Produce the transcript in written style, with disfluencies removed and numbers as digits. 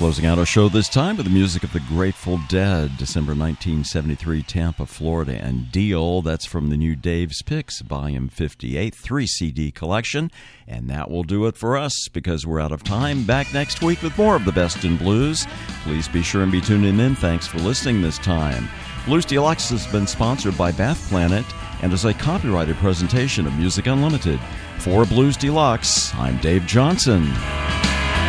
Closing out our show this time with the music of the Grateful Dead, December 1973, Tampa, Florida, and Deal. That's from the new Dave's Picks, Volume 58, 3-CD collection. And that will do it for us because we're out of time. Back next week with more of the best in blues. Please be sure and be tuning in. Thanks for listening this time. Blues Deluxe has been sponsored by Bath Planet and is a copyrighted presentation of Music Unlimited. For Blues Deluxe, I'm Dave Johnson.